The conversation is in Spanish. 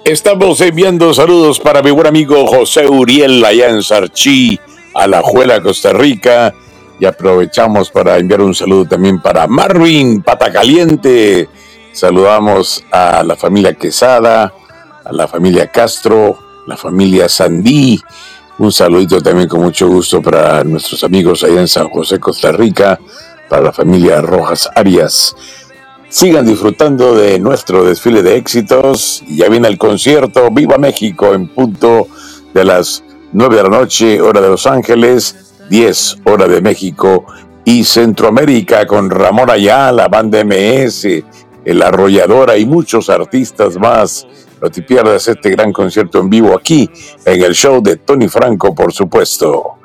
Estamos enviando saludos para mi buen amigo José Uriel allá en Sarchí, Alajuela, Costa Rica. Y aprovechamos para enviar un saludo también para Marvin Patacaliente. Saludamos a la familia Quesada, a la familia Castro, la familia Sandí. Un saludito también con mucho gusto para nuestros amigos allá en San José, Costa Rica, para la familia Rojas Arias. Sigan disfrutando de nuestro desfile de éxitos. Ya viene el concierto Viva México en punto de las 9 de la noche, hora de Los Ángeles, 10, hora de México y Centroamérica, con Ramón Ayala, Banda MS, El Arrolladora y muchos artistas más. No te pierdas este gran concierto en vivo aquí en el show de Tony Franco, por supuesto.